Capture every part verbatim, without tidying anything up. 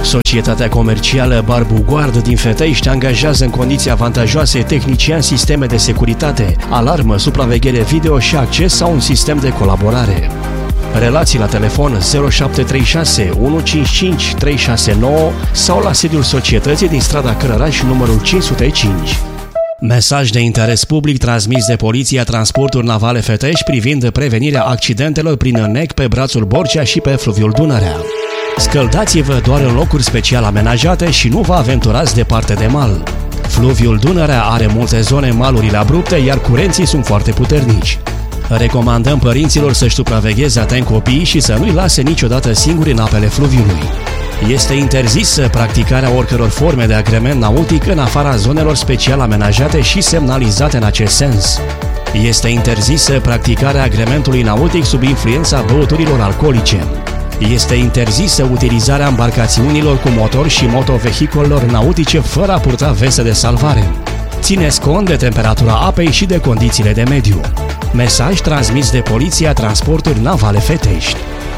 Societatea comercială Barbu Guard din Fetești angajează în condiții avantajoase tehnicieni sisteme de securitate, alarmă, supraveghere video și acces sau un sistem de colaborare. Relații la telefon zero șapte trei șase unu cinci cinci trei șase nouă sau la sediul societății din strada Cărăraș numărul cinci sute cinci. Mesaj de interes public transmis de Poliția Transporturi Navale Fetești privind prevenirea accidentelor prin N E C pe brațul Borcea și pe fluviul Dunărea. Scăldați-vă doar în locuri special amenajate și nu vă aventurați departe de mal. Fluviul Dunărea are multe zone malurile abrupte, iar curenții sunt foarte puternici. Recomandăm părinților să-și supravegheze atent copiii și să nu-i lase niciodată singuri în apele fluviului. Este interzisă practicarea oricăror forme de agrement nautic în afara zonelor special amenajate și semnalizate în acest sens. Este interzisă practicarea agrementului nautic sub influența băuturilor alcoolice. Este interzisă utilizarea embarcațiunilor cu motor și motovehicolelor nautice fără a purta veste de salvare. Țineți cont de temperatura apei și de condițiile de mediu. Mesaj transmis de Poliția Transporturi Navale Fetești.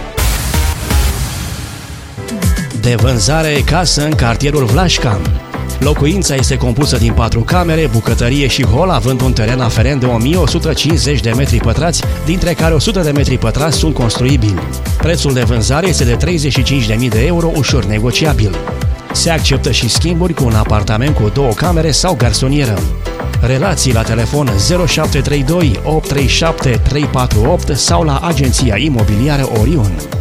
De vânzare casă în cartierul Vlașca. Locuința este compusă din patru camere, bucătărie și hol, având un teren aferent de o mie o sută cincizeci de metri pătrați, dintre care o sută de metri pătrați sunt construibili. Prețul de vânzare este de treizeci și cinci de mii de euro, ușor negociabil. Se acceptă și schimburi cu un apartament cu două camere sau garsonieră. Relații la telefon zero șapte trei doi opt trei șapte trei patru opt sau la agenția imobiliară Orion.